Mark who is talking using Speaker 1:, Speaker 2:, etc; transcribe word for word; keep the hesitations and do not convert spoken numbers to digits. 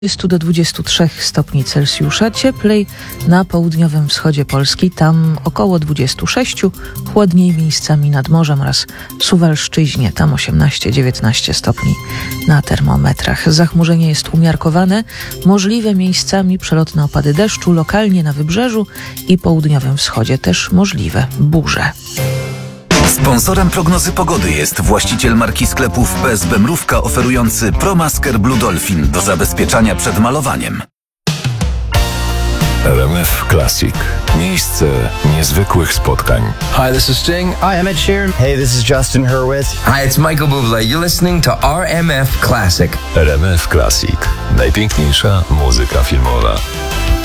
Speaker 1: dwudziestu do dwudziestu trzech stopni Celsjusza, cieplej na południowym wschodzie Polski, tam około dwudziestu sześciu, chłodniej miejscami nad morzem oraz Suwalszczyźnie, tam osiemnaście do dziewiętnastu stopni na termometrach. Zachmurzenie jest umiarkowane, możliwe miejscami przelotne opady deszczu, lokalnie na wybrzeżu i południowym wschodzie też możliwe burze.
Speaker 2: Sponsorem prognozy pogody jest właściciel marki sklepów P S B Mrówka oferujący ProMasker Blue Dolphin do zabezpieczania przed malowaniem.
Speaker 3: R M F Classic. Miejsce niezwykłych spotkań.
Speaker 4: Hi, this is Sting.
Speaker 5: Hi, I'm Ed Sheeran. Hey, this is Justin Hurwitz.
Speaker 6: Hi, it's Michael Bublé. You're listening to R M F Classic.
Speaker 3: R M F Classic. Najpiękniejsza muzyka filmowa.